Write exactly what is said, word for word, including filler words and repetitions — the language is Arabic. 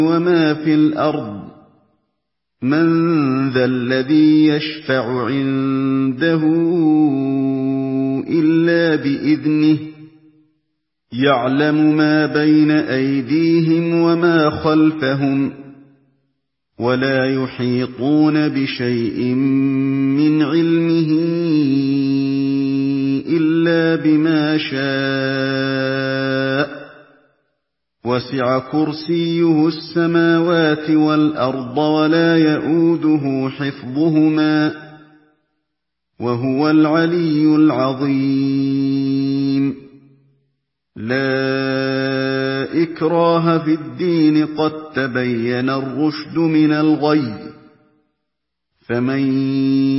وما في الأرض من ذا الذي يشفع عنده إلا بإذنه يعلم ما بين أيديهم وما خلفهم ولا يحيطون بشيء من علمه إلا بما شاء وسع كرسيه السماوات والأرض ولا يئوده حفظهما وهو العلي العظيم لا إكراه في الدين قد تبين الرشد من الغي فمن